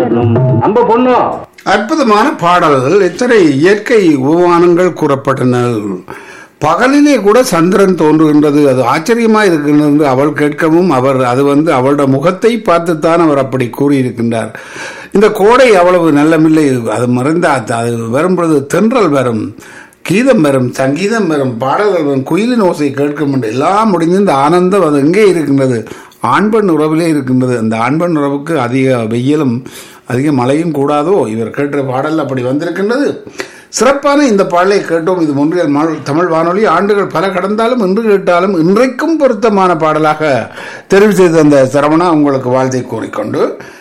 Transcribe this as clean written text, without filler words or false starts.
வரணும் நம்ம பொண்ணும். அற்புதமான பாடல்கள். எத்தனை இயற்கை உபமானங்கள் கூறப்பட்டன. பகலிலே கூட சந்திரன் தோன்றுகின்றது, அது ஆச்சரியமா இருக்கின்றது அவள் கேட்கவும். அவர் அது அவளோட முகத்தை பார்த்துத்தான் அவர் அப்படி கூறியிருக்கின்றார். இந்த கோடை அவ்வளவு நல்லமில்லை, அது மறைந்தா அது வரும்பொழுது தென்றல் வரும், கீதம் வரும், சங்கீதம் வரும், பாடல்கள் வரும், குயிலின் ஓசை கேட்கும் என்று எல்லாம் முடிஞ்சு இந்த ஆனந்தம் அது எங்கே இருக்கின்றது? ஆண்பெண் உறவிலே இருக்கின்றது. அந்த ஆண்பெண் உறவுக்கு அதிக வெயிலும் அதிக மழையும் கூடாதோ? இவர் கேட்ட பாடல் அப்படி வந்திருக்கின்றது. சிறப்பான இந்த பாடலை கேட்டோம். இது ஒன்றியல் தமிழ் வானொலி. ஆண்டுகள் பல கடந்தாலும் இன்று கேட்டாலும் இன்றைக்கும் பொருத்தமான பாடலாக தெரிவு செய்த அந்த சரவணா உங்களுக்கு வாழ்த்தை கூறிக்கொண்டு